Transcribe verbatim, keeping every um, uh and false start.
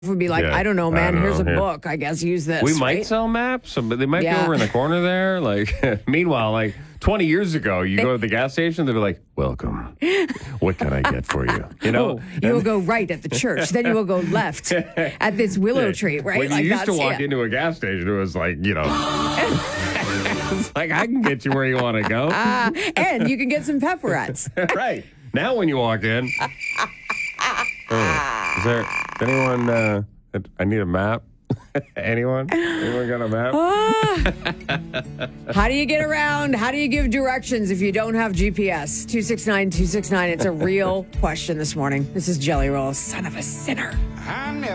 would be like, Yeah, I don't know, I man. don't Here's know, a yeah. book. I guess use this. We might right? sell maps, but they might Yeah. be over in the corner there. Like, meanwhile, like twenty years ago, you go to the gas station, they'll be like, "Welcome. What can I get for you?" You know, Oh, you will go right at the church. Then you will go left at this willow tree, right? When like you used to that's- walk yeah. into a gas station, it was like, you know, it's like I can get you where you want to go. Ah, and you can get some pepperettes. Right now, when you walk in, oh, is there anyone? Uh, I need a map. Anyone? Anyone got a map? Ah. How do you get around? How do you give directions if you don't have G P S? two six nine, two six nine. It's a real question this morning. This is Jelly Roll, son of a sinner.